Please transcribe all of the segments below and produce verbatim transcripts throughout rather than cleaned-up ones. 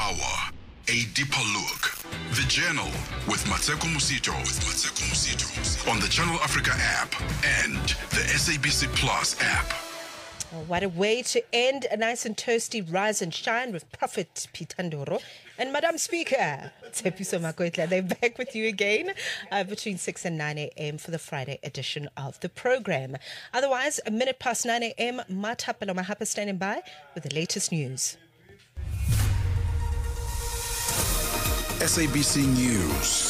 hour, a deeper look. The Journal with Mateko Musito, with Mateko Musito on the Channel Africa app and the S A B C Plus app. Oh, what a way to end a nice and toasty rise and shine with Prophet Pitandoro and Madam Speaker Tshepiso Makwetla. They're back with you again uh, between six and nine a.m. for the Friday edition of the program. Otherwise, a minute past nine a.m., Matapelo Mahapa standing by with the latest news. S A B C News.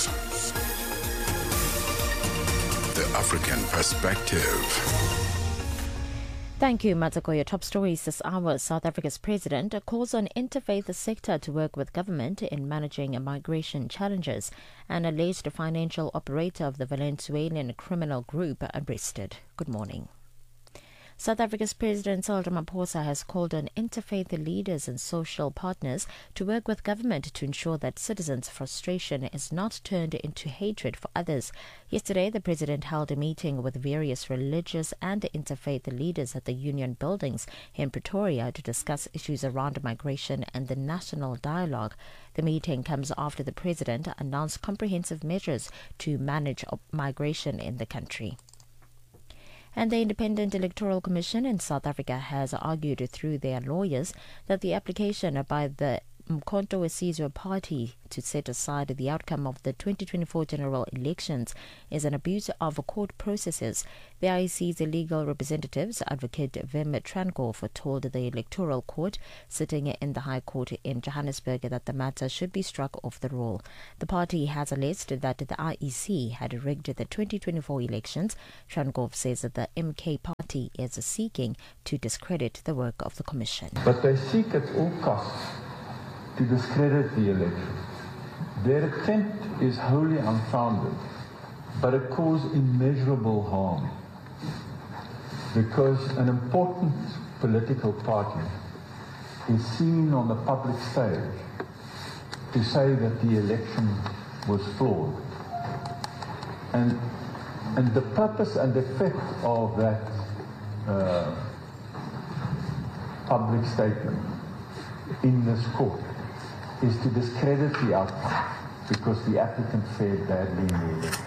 The African Perspective. Thank you, Matako. Your top stories this hour. South Africa's president calls on interfaith sector to work with government in managing migration challenges. An alleged financial operator of the Venezuelan criminal group arrested. Good morning. South Africa's President Cyril Ramaphosa has called on interfaith leaders and social partners to work with government to ensure that citizens' frustration is not turned into hatred for others. Yesterday, the president held a meeting with various religious and interfaith leaders at the Union Buildings in Pretoria to discuss issues around migration and the national dialogue. The meeting comes after the president announced comprehensive measures to manage migration in the country. And the Independent Electoral Commission in South Africa has argued through their lawyers that the application by the Umkhonto we Sizwe party to set aside the outcome of the twenty twenty-four general elections is an abuse of court processes. The I E C's legal representatives, Advocate Wim Tranghoff, told the Electoral Court sitting in the High Court in Johannesburg that the matter should be struck off the roll. The party has alleged that the I E C had rigged the twenty twenty-four elections. Tranghoff says that the M K party is seeking to discredit the work of the commission. But they seek at all costs to discredit the election. Their attempt is wholly unfounded, but it caused immeasurable harm because an important political party is seen on the public stage to say that the election was flawed. And, and the purpose and effect of that uh, public statement in this court is to discredit the outcome because the applicant fared badly in the election.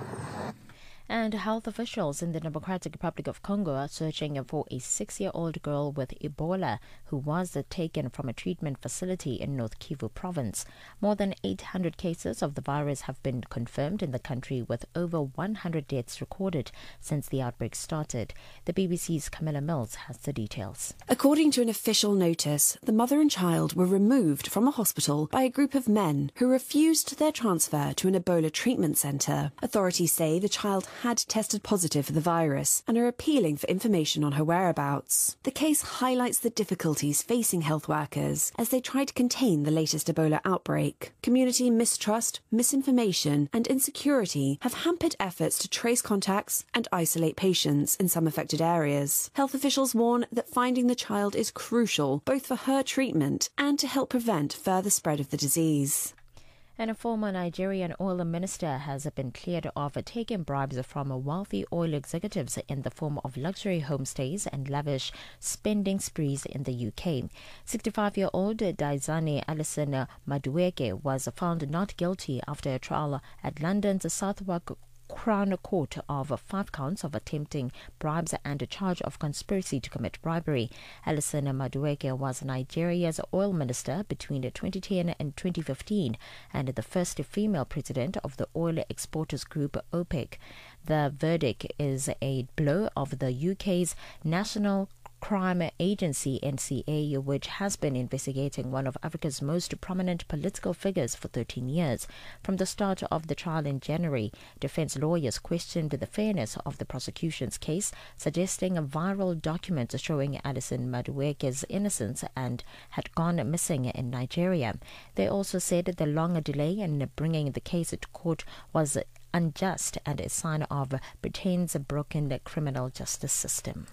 And health officials in the Democratic Republic of Congo are searching for a six-year-old girl with Ebola who was taken from a treatment facility in North Kivu province. More than eight hundred cases of the virus have been confirmed in the country, with over one hundred deaths recorded since the outbreak started. The B B C's Camilla Mills has the details. According to an official notice, the mother and child were removed from a hospital by a group of men who refused their transfer to an Ebola treatment centre. Authorities say the child had tested positive for the virus and are appealing for information on her whereabouts. The case highlights the difficulties facing health workers as they try to contain the latest Ebola outbreak. Community mistrust, misinformation and insecurity have hampered efforts to trace contacts and isolate patients in some affected areas. Health officials warn that finding the child is crucial both for her treatment and to help prevent further spread of the disease. And a former Nigerian oil minister has been cleared of taking bribes from wealthy oil executives in the form of luxury homestays and lavish spending sprees in the U K. sixty-five-year-old Daizani Alison Madueke was found not guilty after a trial at London's Southwark Crown Court of five counts of attempting bribes and a charge of conspiracy to commit bribery. Alison Madueke was Nigeria's oil minister between twenty ten and twenty fifteen and the first female president of the oil exporters group OPEC. The verdict is a blow of the U K's National Crime Agency, N C A, which has been investigating one of Africa's most prominent political figures for thirteen years. From the start of the trial in January, defense lawyers questioned the fairness of the prosecution's case, suggesting viral documents showing Alison Madueke's innocence and had gone missing in Nigeria. They also said the long delay in bringing the case to court was unjust and a sign of Britain's broken criminal justice system.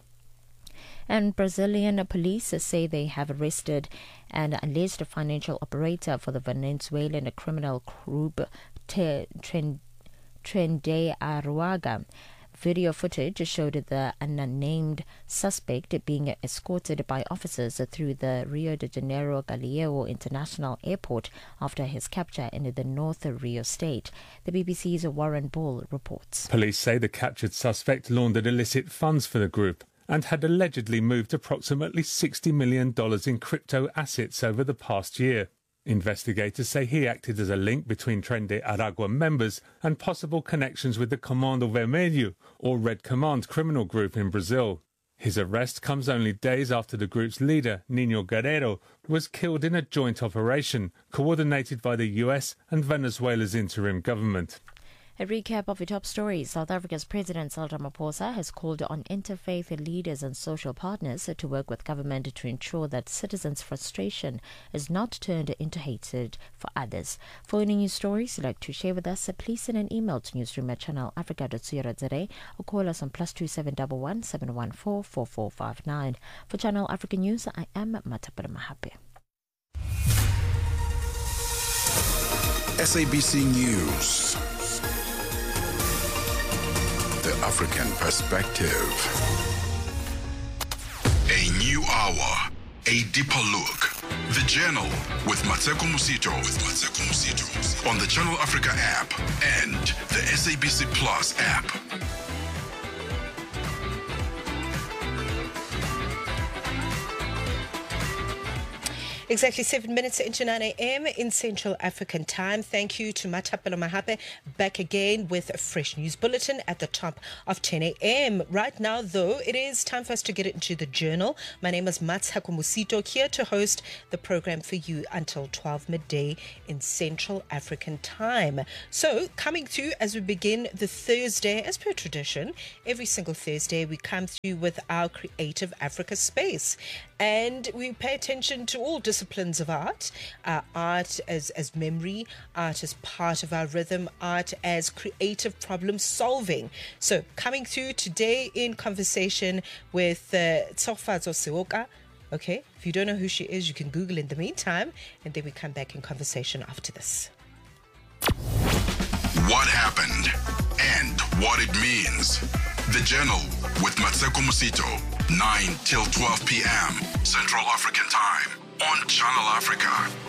And Brazilian police say they have arrested an alleged financial operator for the Venezuelan criminal group Tren Tren de Aruaga. Video footage showed the unnamed suspect being escorted by officers through the Rio de Janeiro Galeão International Airport after his capture in the North Rio state. The B B C's Warren Ball reports. Police say the captured suspect laundered illicit funds for the group and had allegedly moved approximately sixty million dollars in crypto assets over the past year. Investigators say he acted as a link between Trende Aragua members and possible connections with the Comando Vermelho, or Red Command criminal group in Brazil. His arrest comes only days after the group's leader, Nino Guerrero, was killed in a joint operation coordinated by the U S and Venezuela's interim government. A recap of the top stories. South Africa's President Cyril Ramaphosa has called on interfaith leaders and social partners to work with government to ensure that citizens' frustration is not turned into hatred for others. For any news stories you'd like to share with us, please send an email to newsroom at channel africa dot co dot za or call us on plus two seven one one seven one four four four five nine. For Channel Africa News, I am Matapala Mahape. S A B C News. The African perspective. A new hour, a deeper look. The Journal with Mateko Musito. With Mateko Musito on the Channel Africa app and the S A B C Plus app. Exactly seven minutes into nine a.m. in Central African Time. Thank you to Matapelo Mahape, back again with a fresh news bulletin at the top of ten a.m. Right now, though, it is time for us to get into the Journal. My name is Mateko Musito, here to host the program for you until twelve midday in Central African Time. So, coming through as we begin the Thursday, as per tradition, every single Thursday we come through with our Creative Africa space. And we pay attention to all disciplines of art, uh, art as, as memory, art as part of our rhythm, art as creative problem solving. So coming through today in conversation with uh, Tsofazo Seoka. Okay, if you don't know who she is, you can Google in the meantime, and then we come back in conversation after this. What happened and what it means. The Journal with Mateko Musito, nine till twelve p.m. Central African Time on Channel Africa.